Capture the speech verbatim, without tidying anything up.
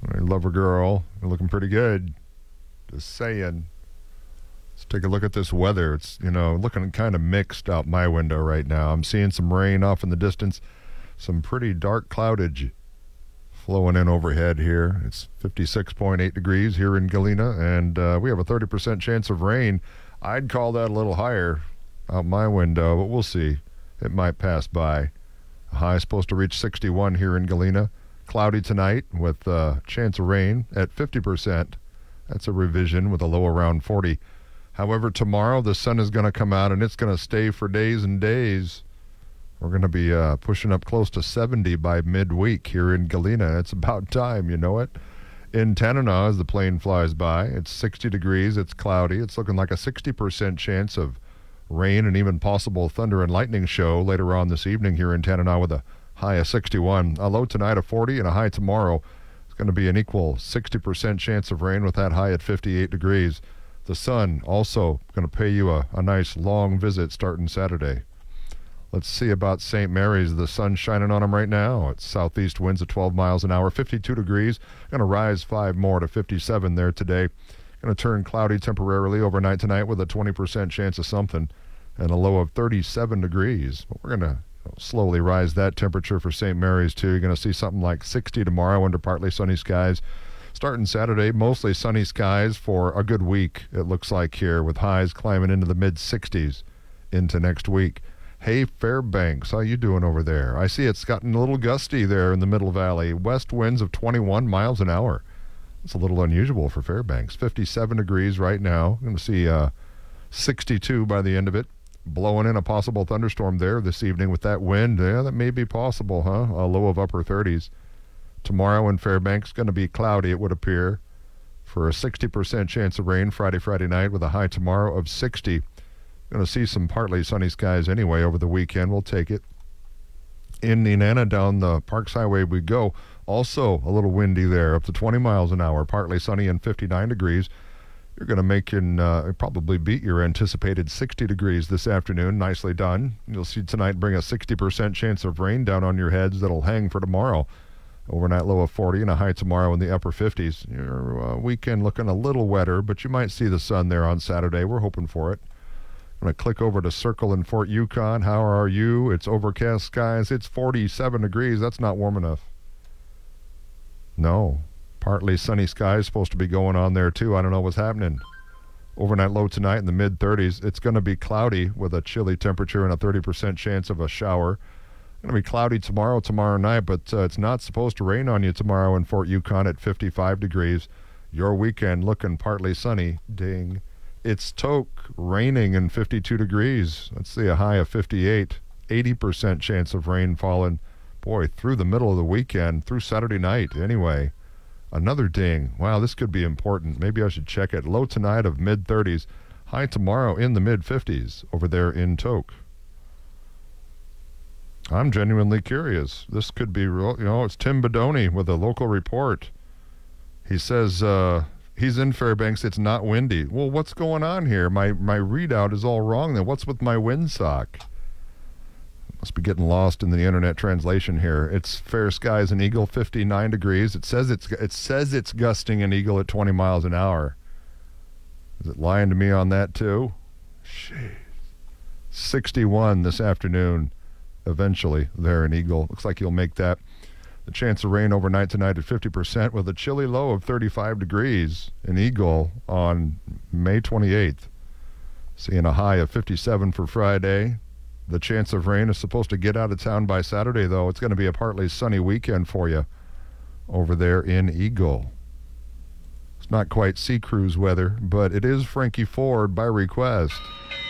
Lover girl, you're looking pretty good. Just saying. Let's take a look at this weather. It's, you know, looking kind of mixed out my window right now. I'm seeing some rain off in the distance. Some pretty dark cloudage flowing in overhead here. It's fifty-six point eight degrees here in Galena, and uh, we have a thirty percent chance of rain. I'd call that a little higher out my window, but we'll see. It might pass by. The high is supposed to reach sixty-one here in Galena. Cloudy tonight with a uh, chance of rain at fifty percent. That's a revision with a low around forty. However, tomorrow the sun is going to come out and it's going to stay for days and days. We're going to be uh, pushing up close to seventy by midweek here in Galena. It's about time, you know it. In Tanana, as the plane flies by, it's sixty degrees, it's cloudy. It's looking like a sixty percent chance of rain and even possible thunder and lightning show later on this evening here in Tanana with a high of sixty-one. A low tonight of forty and a high tomorrow. It's going to be an equal sixty percent chance of rain with that high at fifty-eight degrees. The sun also going to pay you a, a nice long visit starting Saturday. Let's see about Saint Mary's. The sun's shining on them right now. It's southeast winds at twelve miles an hour, fifty-two degrees. Going to rise five more to fifty-seven there today. Going to turn cloudy temporarily overnight tonight with a twenty percent chance of something and a low of thirty-seven degrees. But we're going to slowly rise that temperature for Saint Mary's too. You're going to see something like sixty tomorrow under partly sunny skies. Starting Saturday, mostly sunny skies for a good week, it looks like here, with highs climbing into the mid sixties into next week. Hey, Fairbanks, how you doing over there? I see it's gotten a little gusty there in the Middle Valley. West winds of twenty-one miles an hour. It's a little unusual for Fairbanks. fifty-seven degrees right now. Going to see uh, sixty-two by the end of it. Blowing in a possible thunderstorm there this evening with that wind. Yeah, that may be possible, huh? A low of upper thirties. Tomorrow in Fairbanks, going to be cloudy, it would appear, for a sixty percent chance of rain Friday, Friday night with a high tomorrow of sixty. Going to see some partly sunny skies anyway over the weekend. We'll take it. In Nenana, down the Parks Highway we go. Also a little windy there, up to twenty miles an hour. Partly sunny and fifty-nine degrees. You're going to make and uh, probably beat your anticipated sixty degrees this afternoon. Nicely done. You'll see tonight bring a sixty percent chance of rain down on your heads that'll hang for tomorrow. Overnight low of forty and a high tomorrow in the upper fifties. Your uh, weekend looking a little wetter, but you might see the sun there on Saturday. We're hoping for it. I'm going to click over to Circle in Fort Yukon. How are you? It's overcast skies. It's forty-seven degrees. That's not warm enough. No. Partly sunny skies supposed to be going on there, too. I don't know what's happening. Overnight low tonight in the mid thirties. It's going to be cloudy with a chilly temperature and a thirty percent chance of a shower. Going to be cloudy tomorrow, tomorrow night, but uh, it's not supposed to rain on you tomorrow in Fort Yukon at fifty-five degrees. Your weekend looking partly sunny. Ding. It's Tok, raining and fifty-two degrees. Let's see, a high of fifty-eight. eighty percent chance of rain falling, boy, through the middle of the weekend, through Saturday night. Anyway, another ding. Wow, this could be important. Maybe I should check it. Low tonight of mid thirties. High tomorrow in the mid fifties over there in Tok. I'm genuinely curious. This could be real. You know, it's Tim Bedoni with a local report. He says uh, he's in Fairbanks. It's not windy. Well, what's going on here? My my readout is all wrong then. What's with my windsock? Must be getting lost in the internet translation here. It's fair skies in Eagle, fifty-nine degrees. It says it's it says it's gusting in Eagle at twenty miles an hour. Is it lying to me on that too? Jeez. sixty-one this afternoon. Eventually there in Eagle. Looks like you'll make that. The chance of rain overnight tonight at fifty percent with a chilly low of thirty-five degrees in Eagle on May twenty-eighth. Seeing a high of fifty-seven for Friday. The chance of rain is supposed to get out of town by Saturday, though. It's going to be a partly sunny weekend for you over there in Eagle. It's not quite sea cruise weather, but it is Frankie Ford by request.